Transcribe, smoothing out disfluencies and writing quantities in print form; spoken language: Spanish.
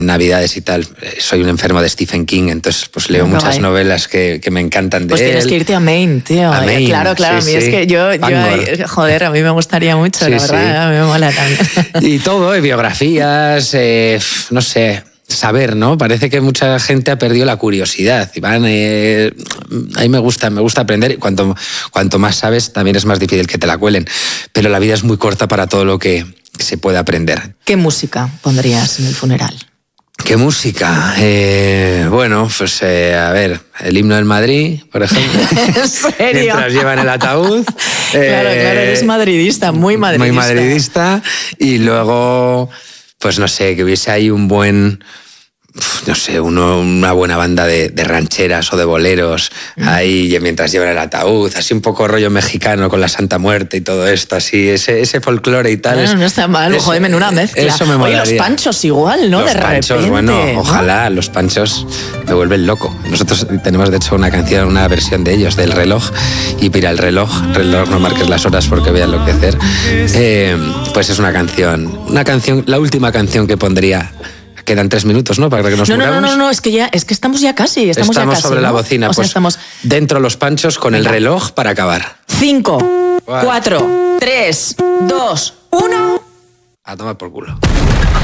Navidades y tal, soy un enfermo de Stephen King, entonces pues leo muchas novelas que me encantan de pues él. Pues tienes que irte a Maine, tío. A Maine, claro, sí, a mí es que yo joder, a mí me gustaría mucho, sí, la verdad, me mola también. Y todo, biografías, no sé, saber, ¿no? Parece que mucha gente ha perdido la curiosidad. Iván, a mí me gusta aprender. Cuanto más sabes, también es más difícil que te la cuelen. Pero la vida es muy corta para todo lo que se puede aprender. ¿Qué música pondrías en el funeral? ¿Qué música? Bueno, pues a ver, el himno del Madrid, por ejemplo. ¿En serio? Mientras llevan el ataúd. Claro, eres madridista, muy madridista. Muy madridista. Y luego, pues no sé, que hubiese ahí un buen... no sé, una buena banda de rancheras o de boleros ahí mientras llevan el ataúd, así un poco rollo mexicano con la Santa Muerte y todo esto, así, ese folclore y tal. No está mal, joder, en una mezcla. Eso me molaría. Oye, los Panchos igual, ¿no? Los de Panchos, repente. bueno, ojalá, los Panchos me vuelven loco. Nosotros tenemos, de hecho, una versión de ellos, del reloj, y mira, el reloj, no marques las horas porque voy a enloquecer. Pues es una canción, la última canción que pondría. Quedan 3 minutos, ¿no? Para que nos muramos. No, es que estamos ya casi. Estamos ya casi, sobre ¿no? la bocina, o sea, pues estamos... dentro los Panchos con el reloj para acabar. 5, 4, 3, 2, 1... A tomar por culo.